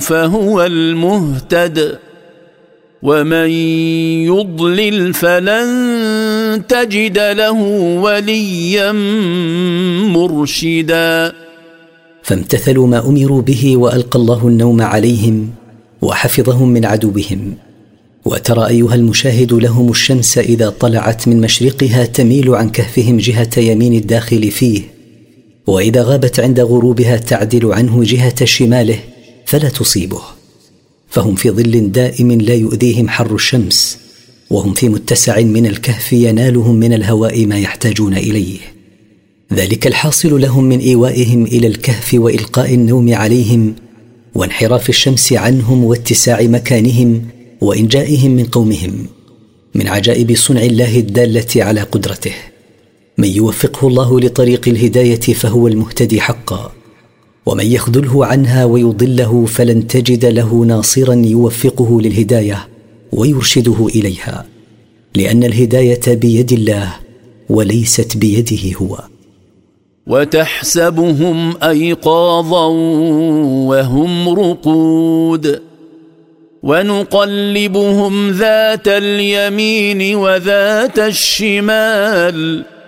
فهو المهتد ومن يضلل فلن تجد له وليا مرشدا. فامتثلوا ما أمروا به وألقى الله النوم عليهم وحفظهم من عدوهم. وترى أيها المشاهد لهم الشمس إذا طلعت من مشرقها تميل عن كهفهم جهة يمين الداخل فيه، وإذا غابت عند غروبها تعدل عنه جهة شماله فلا تصيبه، فهم في ظل دائم لا يؤذيهم حر الشمس، وهم في متسع من الكهف ينالهم من الهواء ما يحتاجون إليه. ذلك الحاصل لهم من إيوائهم إلى الكهف وإلقاء النوم عليهم وانحراف الشمس عنهم واتساع مكانهم وإنجائهم من قومهم، من عجائب صنع الله الدالة على قدرته. من يوفقه الله لطريق الهداية فهو المهتدي حقا، ومن يخذله عنها ويضله فلن تجد له ناصرا يوفقه للهداية ويرشده إليها، لأن الهداية بيد الله وليست بيده هو. وتحسبهم أيقاظا وهم رقود ونقلبهم ذات اليمين وذات الشمال